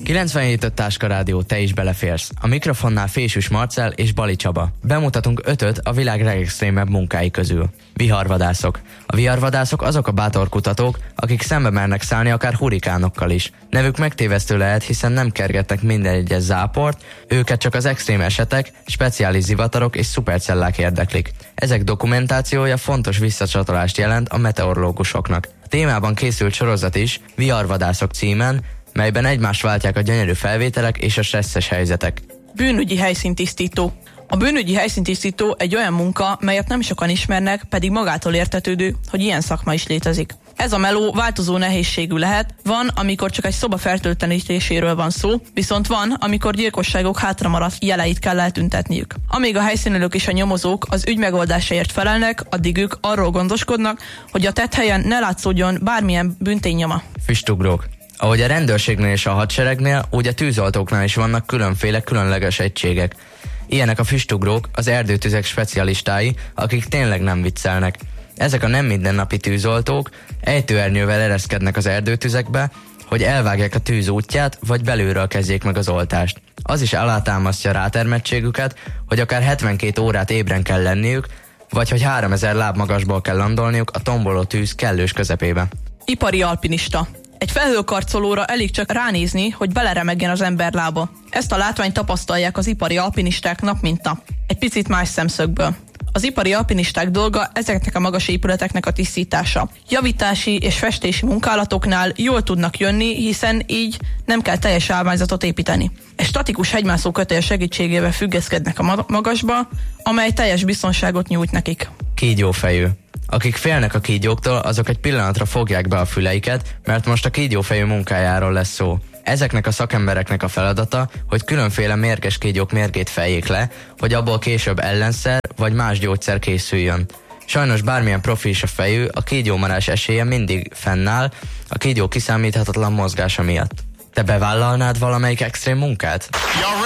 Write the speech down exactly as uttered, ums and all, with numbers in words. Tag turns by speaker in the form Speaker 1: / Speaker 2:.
Speaker 1: kilencvenhét öt Táska Rádió, te is beleférsz. A mikrofonnál Fésűs Marcell és Bali Csaba. Bemutatunk ötöt a világ legextrémebb munkái közül. Viharvadászok. A viharvadászok azok a bátor kutatók, akik szembe mernek szállni akár hurikánokkal is. Nevük megtévesztő lehet, hiszen nem kergetnek minden egyes záport, őket csak az extrém esetek, speciális zivatarok és szupercellák érdeklik. Ezek dokumentációja fontos visszacsatolást jelent a meteorológusoknak. A témában készült sorozat is, Viharvadászok címen, melyben egymást váltják a gyönyörű felvételek és a stresszes helyzetek.
Speaker 2: Bűnügyi helyszíntisztító. A bűnügyi helyszíntisztító egy olyan munka, melyet nem sokan ismernek, pedig magától értetődő, hogy ilyen szakma is létezik. Ez a meló változó nehézségű lehet, van, amikor csak egy szoba fertőtlenítéséről van szó, viszont van, amikor gyilkosságok hátramaradt jeleit kell eltüntetniük. Amíg a helyszínelők és a nyomozók az ügy megoldásáért felelnek, addig ők arról gondoskodnak, hogy a tetthelyen ne látszódjon bármilyen bűnténynyoma.
Speaker 1: Füstugrók. Ahogy a rendőrségnél és a hadseregnél, úgy a tűzoltóknál is vannak különféle különleges egységek. Ilyenek a füstugrók, az erdőtüzek specialistái, akik tényleg nem viccelnek. Ezek a nem mindennapi tűzoltók ejtőernyővel ereszkednek az erdőtüzekbe, hogy elvágják a tűz útját, vagy belülről kezdjék meg az oltást. Az is alátámasztja rátermettségüket, hogy akár hetvenkét órát ébren kell lenniük, vagy hogy háromezer láb magasból kell landolniuk a tomboló tűz kellős közepébe.
Speaker 2: Ipari alpinista. Egy felhőkarcolóra elég csak ránézni, hogy beleremegjen az ember lába. Ezt a látványt tapasztalják az ipari alpinisták nap mint nap. Egy picit más szemszögből. Az ipari alpinisták dolga ezeknek a magas épületeknek a tisztítása. Javítási és festési munkálatoknál jól tudnak jönni, hiszen így nem kell teljes állványzatot építeni. Egy statikus hegymászó kötél segítségével függeszkednek a magasba, amely teljes biztonságot nyújt nekik.
Speaker 1: Kígyófejű. Akik félnek a kígyóktól, azok egy pillanatra fogják be a füleiket, mert most a kígyófejű munkájáról lesz szó. Ezeknek a szakembereknek a feladata, hogy különféle mérges kígyók mérgét feljék le, hogy abból később ellenszer vagy más gyógyszer készüljön. Sajnos bármilyen profi is a fejű, a kígyómarás esélye mindig fennáll a kígyó kiszámíthatatlan mozgása miatt. Te bevállalnád valamelyik extrém munkát?